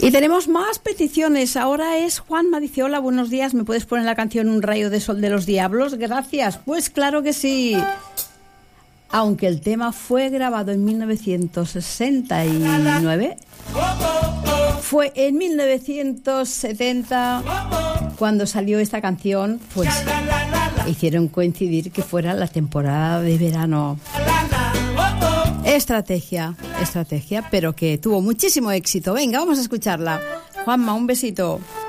Y tenemos más peticiones. Ahora es Juanma, dice: hola, buenos días, ¿me puedes poner la canción Un rayo de sol de los Diablos? Gracias. Pues claro que sí. Aunque el tema fue grabado en 1969, fue en 1970 cuando salió esta canción, pues hicieron coincidir que fuera la temporada de verano. Estrategia, pero que tuvo muchísimo éxito. Venga, vamos a escucharla. Juanma, un besito.